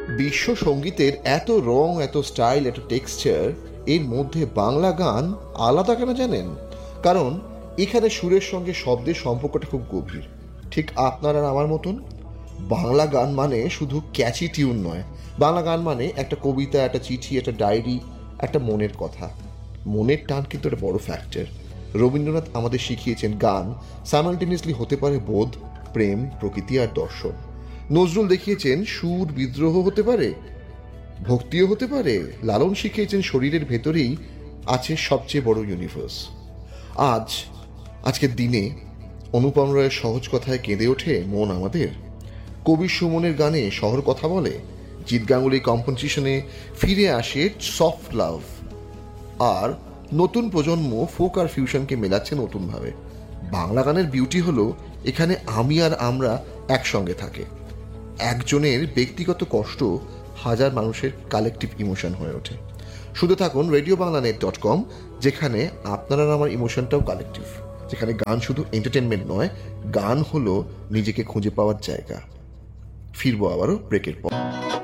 বিশ্ব সঙ্গীতের এত রং, এত স্টাইল, এত টেক্সচার, এর মধ্যে বাংলা গান আলাদা কেন জানেন? কারণ এখানে সুরের সঙ্গে শব্দের সম্পর্কটা খুব গভীর, ঠিক আপনার আর আমার মতন। বাংলা গান মানে শুধু ক্যাচি টিউন নয়, বাংলা গান মানে একটা কবিতা, একটা চিঠি, একটা ডায়েরি, একটা মনের কথা। মনের টান কিন্তু একটা বড় ফ্যাক্টর। রবীন্দ্রনাথ আমাদের শিখিয়েছেন গান সাইমালটেনিয়াসলি হতে পারে বোধ, প্রেম, প্রকৃতি আর দর্শন। নজরুল দেখিয়েছেন সুর বিদ্রোহ হতে পারে, ভক্তিও হতে পারে। লালন শিখিয়েছেন শরীরের ভেতরেই আছে সবচেয়ে বড় ইউনিভার্স। আজকের দিনে অনুপম রায়ের সহজ কথায় কেঁদে ওঠে মন আমাদের। কবি সুমনের গানে শহর কথা বলে, জিৎ গাঙ্গুলি কম্পোজিশনে ফিরে আসে সফট লাভ। আর নতুন প্রজন্ম ফোক আর ফিউশনকে মেলাচ্ছে নতুনভাবে। বাংলা গানের বিউটি হলো এখানে আমি আর আমরা একসঙ্গে থাকে। একজনের ব্যক্তিগত কষ্ট হাজার মানুষের কালেকটিভ ইমোশন হয়ে ওঠে। শুধু থাকুন radioBanglanet.com, যেখানে আপনার আর আমার ইমোশনটাও কালেকটিভ, যেখানে গান শুধু এন্টারটেনমেন্ট নয়, গান হলো নিজেকে খুঁজে পাওয়ার জায়গা। ফিরবো আবারও ব্রেকের পর।